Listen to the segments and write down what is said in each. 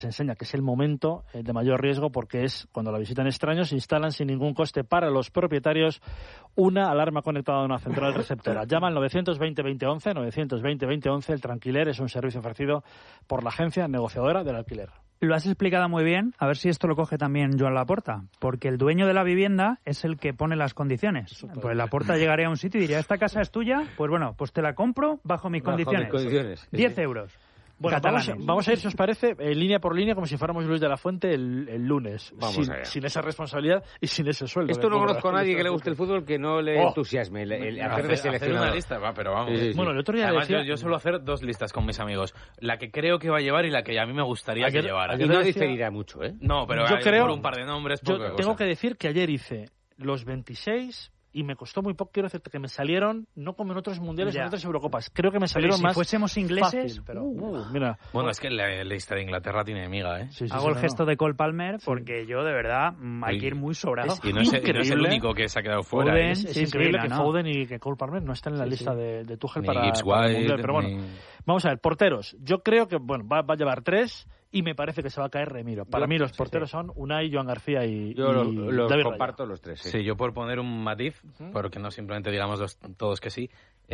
se enseña que es el momento de mayor riesgo porque es cuando la visitan extraños, instalan sin ningún coste para los propietarios una alarma conectada a una central receptora. Llama al 920-2011, 920-2011. El Tranquiler es un servicio ofrecido por la agencia negociadora del alquiler. Lo has explicado muy bien, a ver si esto lo coge también Joan Laporta, porque el dueño de la vivienda es el que pone las condiciones. Pues Laporta llegaría a un sitio y diría, ¿esta casa es tuya? Pues bueno, pues te la compro bajo mis condiciones. 10 euros. Bueno, vamos a ir, si os parece, línea por línea, como si fuéramos Luis de la Fuente el lunes. Sin esa responsabilidad y sin ese sueldo. Esto no conozco a nadie que le guste el fútbol que no le entusiasme hacer de seleccionador. Hacer una lista, pero vamos. Sí. Bueno, el otro día además, decía... yo suelo hacer 2 listas con mis amigos. La que creo que va a llevar y la que a mí me gustaría que llevara. Y no diferirá mucho, ¿eh? No, pero yo creo, por un par de nombres. Yo tengo que decir que ayer hice los 26... y me costó muy poco, quiero decirte que me salieron, no como en otros mundiales, en otras Eurocopas. Creo que me salieron si más fuésemos ingleses, fácil, pero mira. Bueno, es que la lista de Inglaterra tiene miga, ¿eh? Sí, hago el gesto de Cole Palmer porque yo, de verdad, hay que ir muy sobrado. Y no es el único que se ha quedado fuera. Foden, es increíble que Foden y que Cole Palmer no estén en la lista de Tuchel para el mundial. Pero bueno, vamos a ver, porteros. Yo creo que, bueno, va a llevar 3... y me parece que se va a caer Remiro. Para mí los porteros son Unai, Joan García y yo los David comparto Raya. los 3. Sí, yo por poner un matiz, porque no simplemente digamos todos que sí,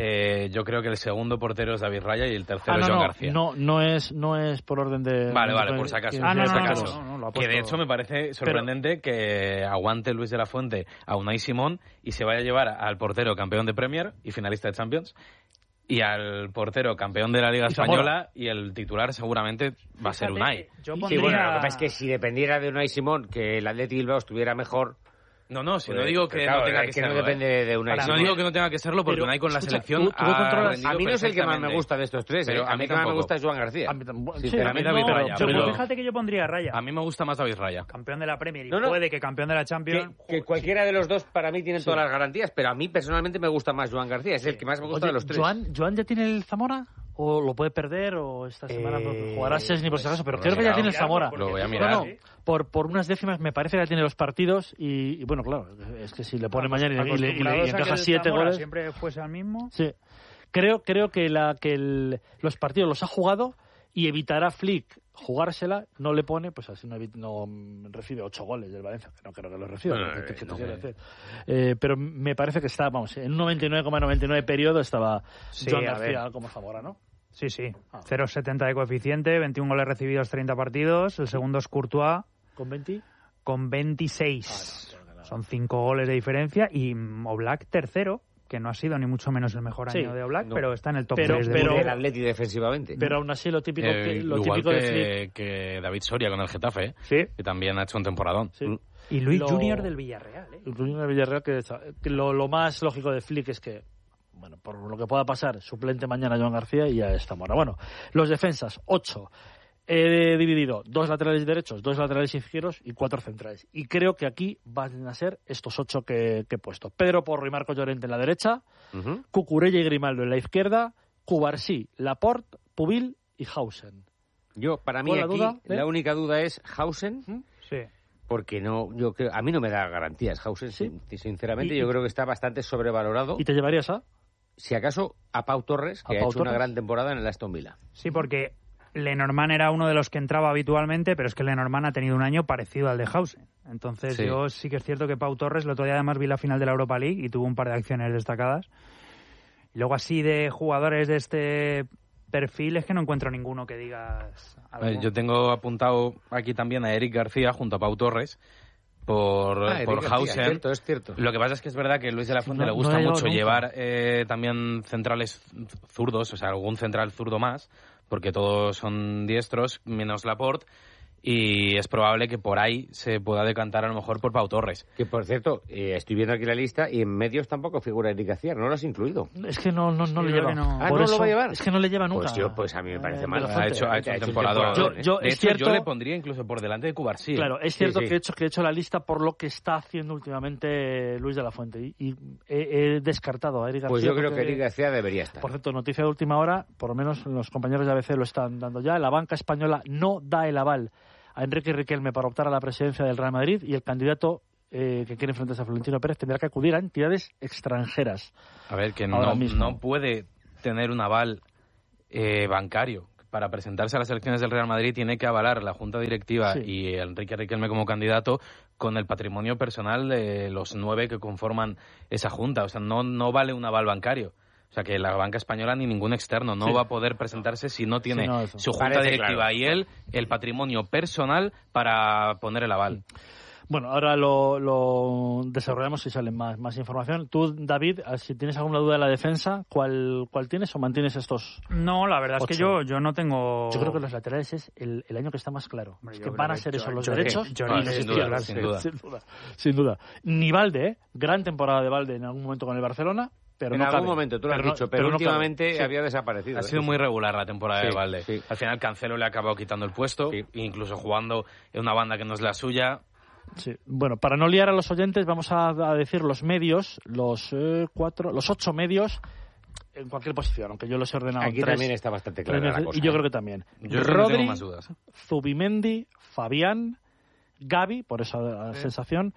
yo creo que el segundo portero es David Raya y el tercero es Joan García. No es por orden de... Vale, por si acaso. Que de hecho me parece sorprendente que aguante Luis de la Fuente a Unai Simón y se vaya a llevar al portero campeón de Premier y finalista de Champions, y al portero campeón de la Liga Española, y el titular seguramente va a ser Unai. Yo lo que pasa es que si dependiera de Unai Simón, que el Athletic Bilbao estuviera mejor... No, no digo que no tenga que serlo. No depende de Unai Simón. No digo que no tenga que serlo porque Unai con la selección a mí no es el que más me gusta de estos 3, pero a mí el que más me gusta es Joan García. David Raya. Pero fíjate que yo pondría Raya. A mí me gusta más David Raya. Campeón de la Premier y puede que campeón de la Champions. Que cualquiera de los dos para mí tienen todas las garantías, pero a mí personalmente me gusta más Joan García, es el que más me gusta de los 3. ¿Joan ya tiene el Zamora? ¿O lo puede perder? ¿O esta semana jugará Szczęsny por si acaso? Pero creo que ya tiene el Zamora. Lo voy a mirar. No, por unas décimas me parece que ya tiene los partidos y bueno, claro, es que si le pone mañana y le encaja 7 goles... siempre fuese al mismo. Sí. Creo que los partidos los ha jugado y evitará Flick jugársela, no le pone, pues así no recibe 8 goles del Valencia, que no creo que lo reciba. Pero me parece que está, en un 99,99 periodo estaba Joan García como Zamora, ¿no? Sí. 0,70 de coeficiente, 21 goles recibidos, 30 partidos. El segundo es Courtois. ¿Con 20? Con 26. Son 5 goles de diferencia. Y Oblak tercero, que no ha sido ni mucho menos el mejor año de Oblak, pero está en el top 3 del Atleti defensivamente. Pero aún así lo típico de que David Soria con el Getafe, que también ha hecho un temporadón. Sí. Y Luis Junior del Villarreal. Luis Junior del Villarreal, que lo más lógico de Flick es que, bueno, por lo que pueda pasar, suplente mañana Joan García y ya está Mora. Bueno, los defensas, 8. He dividido 2 laterales derechos, 2 laterales izquierdos y 4 centrales. Y creo que aquí van a ser estos 8 que he puesto. Pedro Porro y Marco Llorente en la derecha, Cucurella y Grimaldo en la izquierda, Cubarsí, Laporte, Pubil y Hausen. Para mí aquí la única duda es Hausen. Sí. Porque a mí no me da garantías Hausen, sinceramente. Yo creo que está bastante sobrevalorado. ¿Y te llevarías si acaso, a Pau Torres, que ha hecho una gran temporada en el Aston Villa? Sí, porque Lenormand era uno de los que entraba habitualmente, pero es que Lenormand ha tenido un año parecido al de Hausen. Entonces yo sí que es cierto que Pau Torres, el otro día además vi la final de la Europa League y tuvo un par de acciones destacadas. Y luego así de jugadores de este perfil es que no encuentro ninguno que digas algo. Yo tengo apuntado aquí también a Eric García junto a Pau Torres por Hausen. Es cierto. Lo que pasa es que es verdad que a Luis de la Fuente le gusta mucho llevar también centrales zurdos, o sea, algún central zurdo más, porque todos son diestros, menos Laporte, y es probable que por ahí se pueda decantar a lo mejor por Pau Torres. Que por cierto, estoy viendo aquí la lista y en medios tampoco figura Eric García, ¿no lo has incluido? Es que no le lleva. ¿No lo va a llevar? Es que no le lleva nunca. Pues a mí me parece mal. Ha hecho un temporador. Yo le pondría incluso por delante de Cubarsí. Claro, es cierto que he hecho la lista por lo que está haciendo últimamente Luis de la Fuente y he descartado a Eric García. Pues yo creo que Eric García debería estar. Por cierto, noticia de última hora, por lo menos los compañeros de ABC lo están dando ya. La banca española no da el aval a Enrique Riquelme para optar a la presidencia del Real Madrid y el candidato que quiere enfrentarse a Florentino Pérez tendrá que acudir a entidades extranjeras. A ver, que no puede tener un aval bancario. para presentarse a las elecciones del Real Madrid tiene que avalar la Junta Directiva y Enrique Riquelme como candidato con el patrimonio personal de los 9 que conforman esa Junta. O sea, no vale un aval bancario. O sea, que la banca española ni ningún externo no va a poder presentarse si no tiene su Junta Directiva y él el patrimonio personal para poner el aval. Bueno, ahora lo desarrollamos si sale más información. Tú, David, si tienes alguna duda de la defensa, ¿cuál tienes o mantienes estos? No, la verdad 8? Es que yo no tengo... Yo creo que los laterales es el año que está más claro. Hombre, es que van a ser esos los derechos y los izquierdos. Sin duda. Ni Valde, gran temporada de Valde en algún momento con el Barcelona. Pero en algún momento, tú lo has dicho, pero últimamente había desaparecido. Ha sido muy regular la temporada de Valde. Sí. Al final Cancelo le ha acabado quitando el puesto, incluso jugando en una banda que no es la suya. Sí. Bueno, para no liar a los oyentes, vamos a decir los medios, los 8 medios en cualquier posición, aunque yo los he ordenado. Aquí 3, también está bastante clara la cosa. Y yo creo que también. Yo Rodri, tengo más dudas. Zubimendi, Fabián, Gavi, por esa sensación.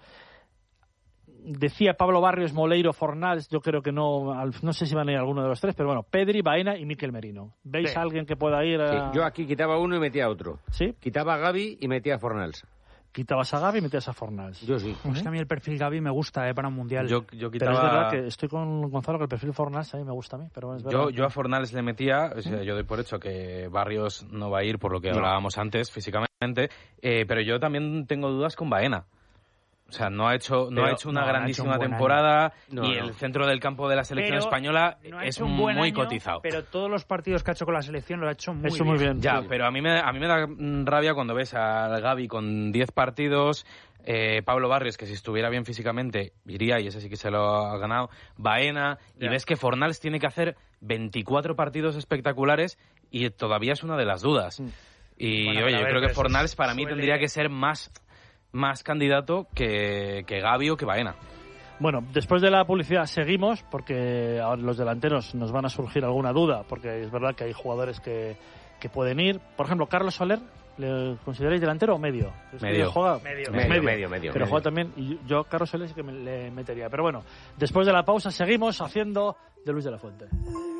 Decía Pablo Barrios, Moleiro, Fornals, yo creo que no sé si van a ir alguno de los 3, pero bueno, Pedri, Baena y Mikel Merino. ¿Veis a alguien que pueda ir a...? Sí, yo aquí quitaba uno y metía otro. ¿Sí? Quitaba a Gavi y metía a Fornals. Quitabas a Gavi y metías a Fornals. Yo sí. Es que a mí el perfil Gavi me gusta para un mundial. Yo quitaba... Pero es verdad que estoy con Gonzalo que el perfil Fornals a mí me gusta a mí. Pero es verdad yo a Fornals le metía, o sea, yo doy por hecho que Barrios no va a ir por lo que hablábamos antes físicamente, pero yo también tengo dudas con Baena. O sea, no ha hecho una grandísima temporada y el centro del campo de la selección española es muy cotizado. Pero todos los partidos que ha hecho con la selección lo ha hecho muy bien. Ya, pero a mí me da rabia cuando ves a Gavi con 10 partidos, Pablo Barrios, que si estuviera bien físicamente iría y ese sí que se lo ha ganado, Baena, y ves que Fornals tiene que hacer 24 partidos espectaculares y todavía es una de las dudas. Y yo creo que Fornals para mí tendría que ser más candidato que Gavi o que Baena. Bueno, después de la publicidad seguimos, porque ahora los delanteros nos van a surgir alguna duda, porque es verdad que hay jugadores que pueden ir. Por ejemplo, Carlos Soler, ¿le consideráis delantero o medio? Medio. Medio. Pero juega también, y yo Carlos Soler sí que le metería. Pero bueno, después de la pausa seguimos haciendo de Luis de la Fuente.